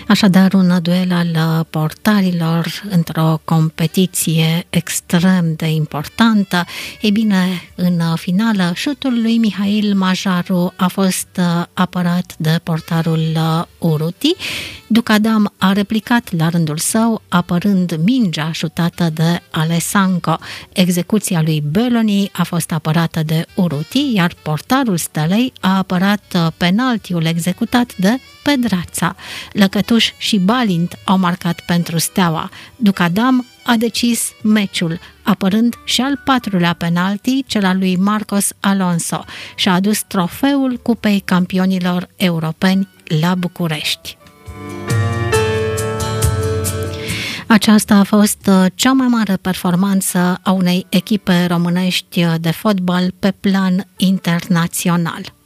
Așadar, un duel al portarilor într-o competiție extrem de importantă. Ei bine, în finală, șutul lui Mihail Majaru a fost apărat de portarul Urruti. Ducadam a replicat la rândul său, apărând mingea șutată de Alessanco. Execuția lui Belloni a fost apărată de Urruti, iar portarul Stelei a apărat penaltiul executat de Pedrața. Lăcătuș și Balint au marcat pentru Steaua. Ducadam a decis meciul, apărând și al patrulea penalti, cel al lui Marcos Alonso, și a adus trofeul Cupei Campionilor Europeni la București. Aceasta a fost cea mai mare performanță a unei echipe românești de fotbal pe plan internațional.